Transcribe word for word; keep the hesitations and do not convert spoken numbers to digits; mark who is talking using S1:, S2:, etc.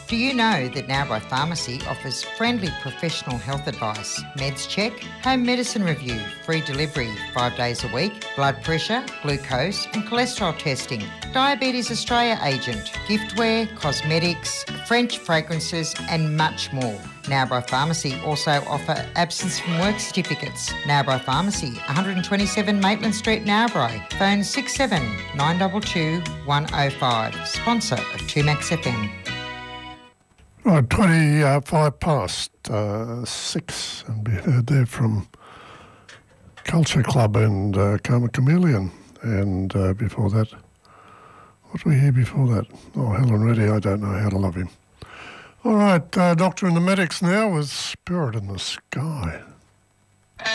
S1: Do you know that Narrabri Pharmacy offers friendly professional health advice, meds check, home medicine review, free delivery five days a week, blood pressure, glucose and cholesterol testing, Diabetes Australia agent, giftware, cosmetics, French fragrances and much more. Narrabri Pharmacy also offer absence from work certificates. Narrabri Pharmacy, one twenty-seven Maitland Street, Narrabri. Phone six seven nine two two, one oh five. Sponsor of two Max F M.
S2: Right, twenty-five past uh, six, and we heard there from Culture Club and uh, Karma Chameleon. And uh, before that, what did we hear before that? Oh, Helen Reddy, I don't know how to love him. All right, uh, Doctor and the Medics now with Spirit in the Sky.